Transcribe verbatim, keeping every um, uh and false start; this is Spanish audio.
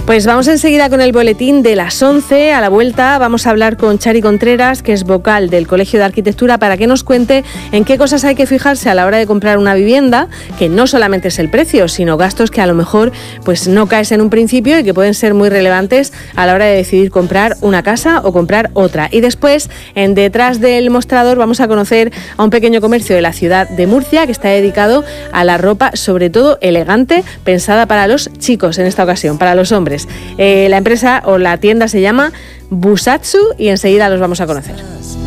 Pues vamos enseguida con el boletín de las once. A la vuelta vamos a hablar con Chari Contreras, que es vocal del Colegio de Arquitectura, para que nos cuente en qué cosas hay que fijarse a la hora de comprar una vivienda, que no solamente es el precio, sino gastos que a lo mejor pues no caes en un principio y que pueden ser muy relevantes a la hora de decidir comprar una casa o comprar otra. Y después, en Detrás del Mostrador, vamos a conocer a un pequeño comercio de la ciudad de Murcia que está dedicado a la ropa, sobre todo elegante, pensada para los chicos en esta ocasión, para los hombres. Eh, la empresa o la tienda se llama Busatsu y enseguida los vamos a conocer.